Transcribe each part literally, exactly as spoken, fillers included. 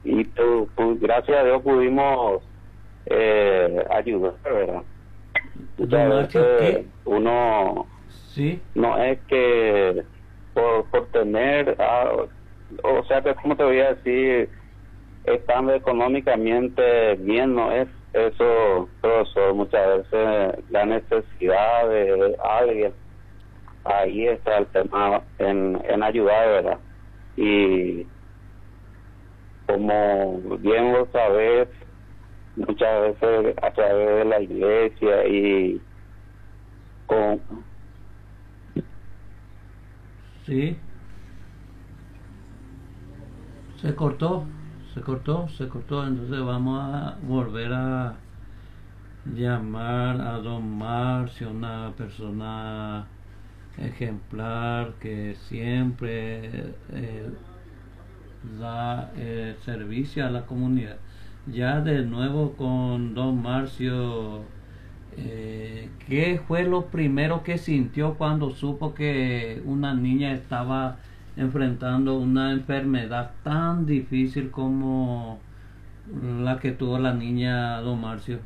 y pu- pu- gracias a Dios pudimos eh, ayudar, ¿verdad? Don Muchas Marcio, veces ¿qué? uno Sí, no es que por, por tener, ah, o sea que como te voy a decir, estando económicamente bien, no es eso, profesor. Muchas veces la necesidad de alguien, ahí está el tema en, en ayudar, ¿verdad? Y como bien lo sabes, muchas veces a través de la iglesia y con... sí. Se cortó, se cortó, se cortó. Entonces vamos a volver a llamar a don Marcio, una persona ejemplar que siempre eh, da eh, servicio a la comunidad. Ya de nuevo con don Marcio, eh, ¿qué fue lo primero que sintió cuando supo que una niña estaba enfrentando una enfermedad tan difícil como la que tuvo la niña don Marcio?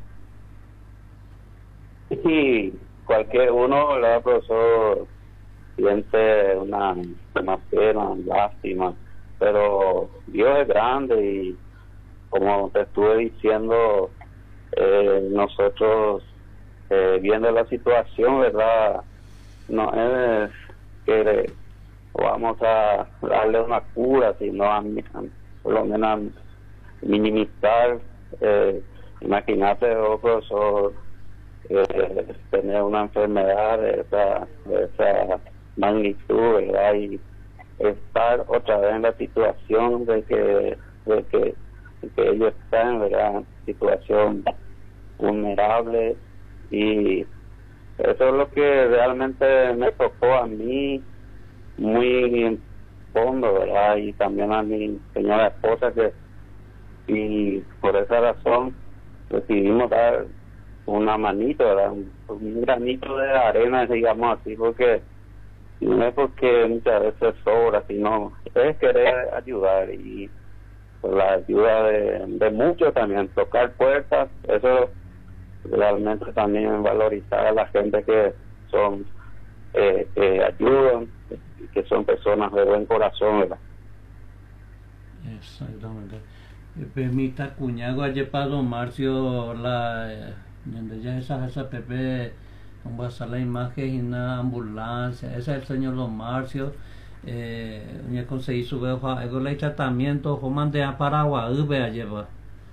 Y cualquier uno, ¿verdad, profesor? Siente una, una pena, lástima, pero Dios es grande y como te estuve diciendo, eh, nosotros eh, viendo la situación, ¿verdad? No es que vamos a darle una cura, sino a, a por lo menos minimizar, eh, imagínate, oh, profesor, eh, tener una enfermedad de esa, de esa magnitud, ¿verdad? Y estar otra vez en la situación de que, de que, de que ellos están, ¿verdad? En situación vulnerable, y eso es lo que realmente me tocó a mí muy en fondo, ¿verdad? Y también a mi señora esposa, que y por esa razón decidimos dar una manito, ¿verdad? Un, un granito de arena, digamos así, porque no es porque muchas veces sobra, sino es querer ayudar, y por la ayuda de, de muchos también, tocar puertas, eso realmente también valorizar a la gente que son, eh, que ayudan, que son personas de buen corazón, ¿verdad? Exactamente. Eh, Permita cuñado ayer para don Marcio la eh, donde ya esa esa Pepe vamos a hacer la imagen y una ambulancia. Ese es el señor don Marcio. Eh, ya conseguí su veo algo le tratamiento Joman a Paraguay ve lleva.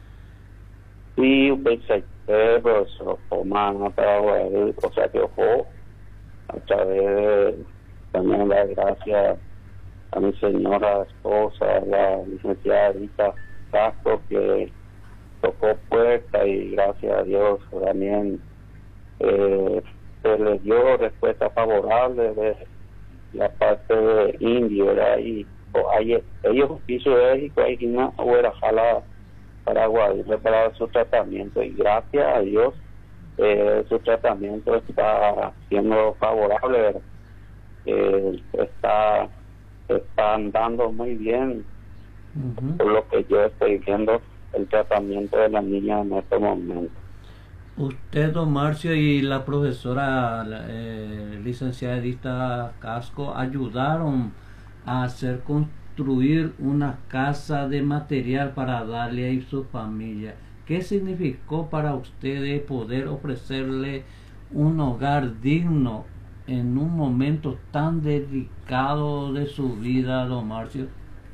Y pensé, profesor, Omar, Paraguay, o sea que ojo, a través de también dar gracias a mi señora esposa, la licenciada Rita Castro, que tocó puerta, y gracias a Dios también eh, se les dio respuesta favorable de la parte de India, ¿verdad? Y o hay, ellos hizo México, hay una huera jala Paraguay preparado su tratamiento, y gracias a Dios eh, su tratamiento está siendo favorable, ¿verdad? Eh, está está andando muy bien, Uh-huh. por lo que yo estoy viendo el tratamiento de la niña en este momento. Usted, don Marcio, y la profesora la, eh, licenciada Edita Casco ayudaron a hacer construir una casa de material para darle a su familia. ¿Qué significó para ustedes poder ofrecerle un hogar digno en un momento tan delicado de su vida, don Marcio?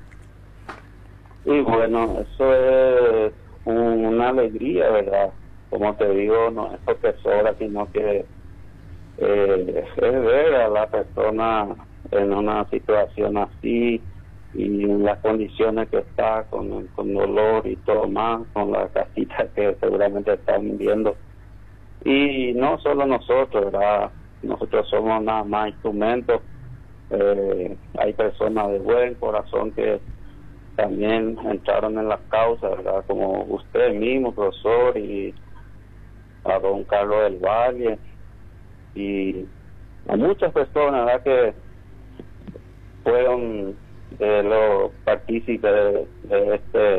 Y bueno, eso es un- una alegría, ¿verdad? Como te digo, no es porque sobra, sino que eh, es ver a la persona en una situación así, y en las condiciones que está, con, con dolor y todo más, con la casita que seguramente están viendo. Y no solo nosotros, ¿verdad? Nosotros somos nada más instrumentos. Eh, hay personas de buen corazón que también entraron en la causa, ¿verdad? Como usted mismo, profesor, y a don Carlos del Valle, y a muchas personas, ¿verdad?, que fueron de los partícipes de, de este